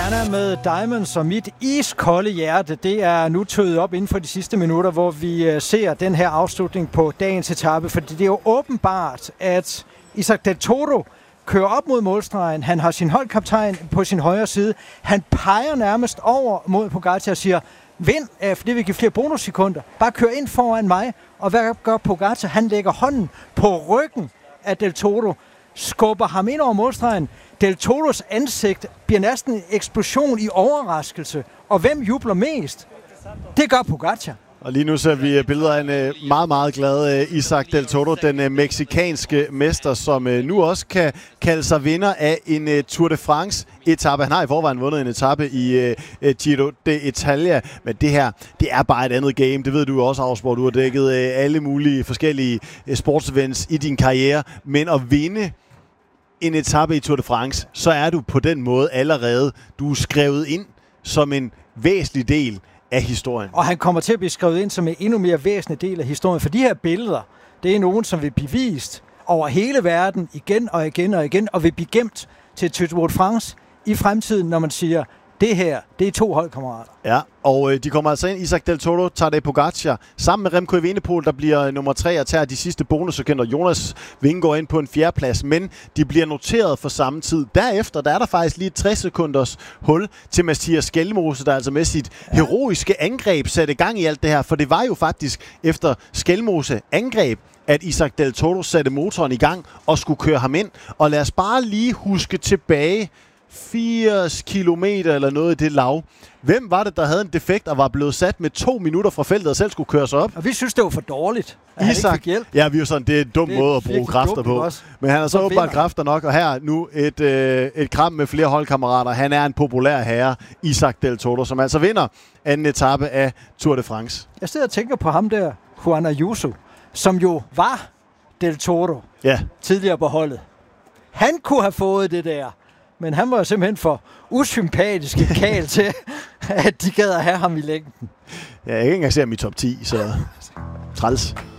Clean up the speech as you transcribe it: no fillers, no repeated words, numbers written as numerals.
Rihanna med Diamonds, og mit iskolde hjerte, det er nu tøet op inden for de sidste minutter, hvor vi ser den her afslutning på dagens etape, fordi det er jo åbenbart, at Isaac Del Toro kører op mod målstregen. Han har sin holdkaptajn på sin højre side. Han peger nærmest over mod Pogacar og siger, vind, for det vil give flere bonussekunder. Bare kør ind foran mig. Og hvad gør Pogacar? Han lægger hånden på ryggen af Del Toro, skubber ham ind over målstregen. Del Toros ansigt bliver næsten en eksplosion i overraskelse. Og hvem jubler mest? Det gør Pogacar. Og lige nu ser vi billeder af en meget, meget glad Isaac Del Toro, den meksikanske mester, som nu også kan kalde sig vinder af en Tour de France-etape. Han har i forvejen vundet en etape i Giro d'Italia, men det her, det er bare et andet game. Det ved du også, Ausborg. Du har dækket alle mulige forskellige sportsevents i din karriere, men at vinde en etape i Tour de France, så er du på den måde allerede, du er skrevet ind som en væsentlig del af historien. Og han kommer til at blive skrevet ind som en endnu mere væsentlig del af historien, for de her billeder, det er nogen, som vil blive vist over hele verden igen og igen og igen, og vil blive gemt til Tour de France i fremtiden, når man siger, det her, det er 2 holdkammerater. Ja, og de kommer altså ind. Isaac Del Toro, Tadej Pogacar, sammen med Remco Evenepoel, der bliver nummer 3 og tager de sidste bonussekunder. Jonas Vingegaard ind på en 4. plads, men de bliver noteret for samme tid. Derefter, der er der faktisk lige et 60 sekunders hul til Mathias Skelmose, der altså med sit heroiske angreb satte gang i alt det her, for det var jo faktisk efter Skelmose angreb, at Isaac Del Toro satte motoren i gang og skulle køre ham ind. Og lad os bare lige huske tilbage 80 kilometer eller noget i det lav. Hvem var det, der havde en defekt og var blevet sat med 2 minutter fra feltet og selv skulle køre sig op? Og vi synes, det var for dårligt, at han ikke fik hjælp. Ja, vi er jo sådan, det er en dum måde at bruge kræfter på. Men han har så åbenbart kræfter nok, og her nu et kram med flere holdkammerater. Han er en populær herre, Isaac Del Toro, som altså vinder anden etape af Tour de France. Jeg sidder og tænker på ham der, Juan Ayuso, som jo var Del Toro tidligere på holdet. Han kunne have fået det der. Men han var jo simpelthen for usympatisk kald til, at de gad at have ham i længden. Ja, jeg kan ikke engang se ham i top 10, så træls.